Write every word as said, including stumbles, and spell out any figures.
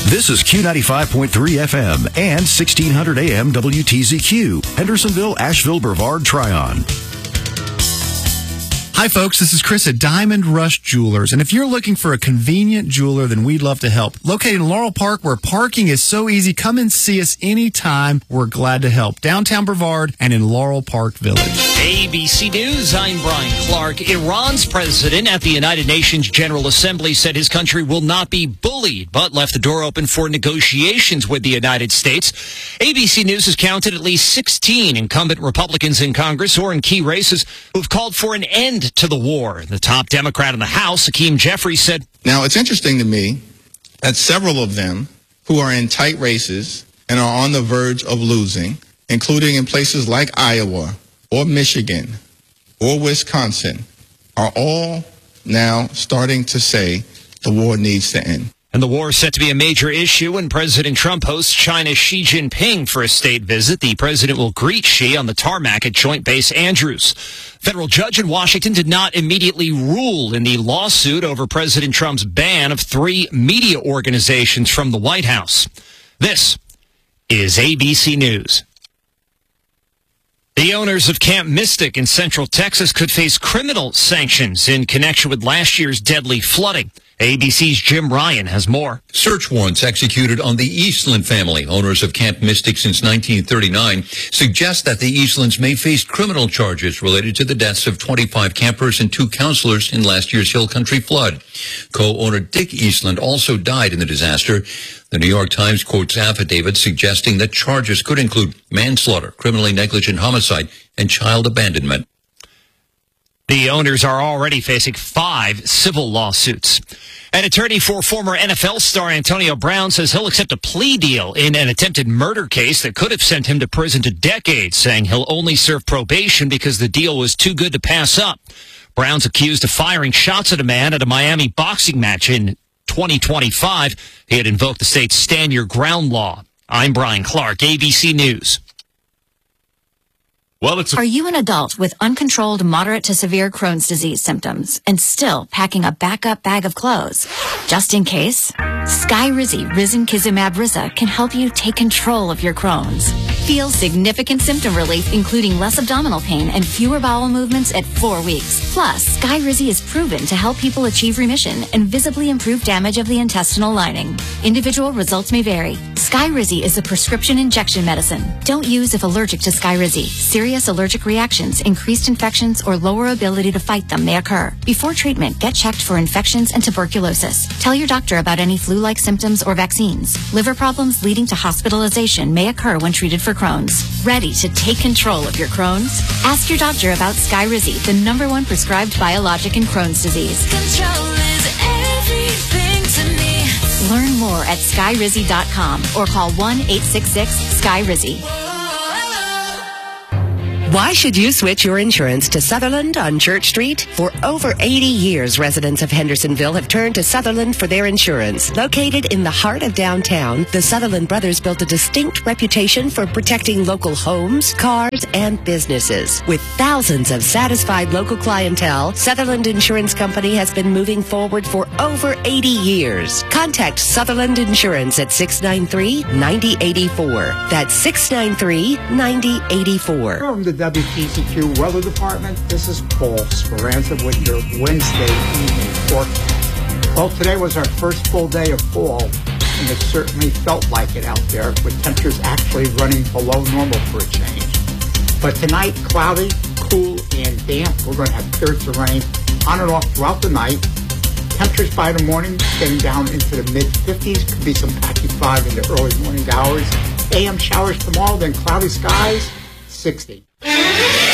This is Q ninety-five point three F M and sixteen hundred A M W T Z Q, Hendersonville, Asheville, Brevard, Tryon. Hi, folks. This is Chris at Diamond Rush Jewelers. And if you're looking for a convenient jeweler, then we'd love to help. Located in Laurel Park, where parking is so easy, come and see us anytime. We're glad to help. Downtown Brevard and in Laurel Park Village. A B C News, I'm Brian Clark. Iran's president at the United Nations General Assembly said his country will not be bullied, but left the door open for negotiations with the United States. A B C News has counted at least sixteen incumbent Republicans in Congress or in key races who've called for an end to the war. The top Democrat in the House, Hakeem Jeffries, said, Now, it's interesting to me that several of them who are in tight races and are on the verge of losing, including in places like Iowa or Michigan or Wisconsin, are all now starting to say the war needs to end. And the war is set to be a major issue when President Trump hosts China's Xi Jinping for a state visit. The president will greet Xi on the tarmac at Joint Base Andrews. Federal judge in Washington did not immediately rule in the lawsuit over President Trump's ban of three media organizations from the White House. This is A B C News. The owners of Camp Mystic in Central Texas could face criminal sanctions in connection with last year's deadly flooding. A B C's Jim Ryan has more. Search warrants executed on the Eastland family, owners of Camp Mystic since nineteen thirty-nine, suggest that the Eastlands may face criminal charges related to the deaths of twenty-five campers and two counselors in last year's Hill Country flood. Co-owner Dick Eastland also died in the disaster. The New York Times quotes affidavits suggesting that charges could include manslaughter, criminally negligent homicide, and child abandonment. The owners are already facing five civil lawsuits. An attorney for former N F L star Antonio Brown says he'll accept a plea deal in an attempted murder case that could have sent him to prison to decades, saying he'll only serve probation because the deal was too good to pass up. Brown's accused of firing shots at a man at a Miami boxing match in twenty twenty-five. He had invoked the state's Stand Your Ground law. I'm Brian Clark, A B C News. Well, it's a- Are you an adult with uncontrolled moderate to severe Crohn's disease symptoms and still packing a backup bag of clothes? Just in case, Skyrizi Risankizumab Riza can help you take control of your Crohn's. Feel significant symptom relief, including less abdominal pain and fewer bowel movements at four weeks. Plus, Skyrizi is proven to help people achieve remission and visibly improve damage of the intestinal lining. Individual results may vary. Skyrizi is a prescription injection medicine. Don't use if allergic to Skyrizi. Serious allergic reactions, increased infections, or lower ability to fight them may occur. Before treatment, get checked for infections and tuberculosis. Tell your doctor about any flu-like symptoms or vaccines. Liver problems leading to hospitalization may occur when treated for Crohn's. Ready to take control of your Crohn's? Ask your doctor about Skyrizi, the number one prescribed biologic in Crohn's disease. Control is everything to me. Learn more at skyrizi dot com or call one eight six six Skyrizi. Why should you switch your insurance to Sutherland on Church Street? For over eighty years, residents of Hendersonville have turned to Sutherland for their insurance. Located in the heart of downtown, the Sutherland brothers built a distinct reputation for protecting local homes, cars, and businesses. With thousands of satisfied local clientele, Sutherland Insurance Company has been moving forward for over eighty years. Contact Sutherland Insurance at six nine three, nine zero eight four. That's six nine three, nine zero eight four. From the W T C Q Weather Department, this is Paul Speranza with your Wednesday evening forecast. Well, today was our first full day of fall, and it certainly felt like it out there, with temperatures actually running below normal for a change. But tonight, cloudy, cool, and damp. We're going to have periods of rain on and off throughout the night. Temperatures by the morning getting down into the mid fifties. Could be some patchy fog in the early morning hours. A M showers tomorrow, then cloudy skies, sixty.